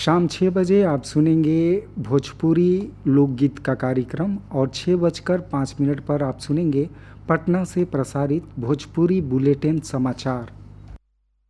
शाम 6 बजे आप सुनेंगे भोजपुरी लोकगीत का कार्यक्रम और 6:05 पर आप सुनेंगे पटना से प्रसारित भोजपुरी बुलेटिन समाचार।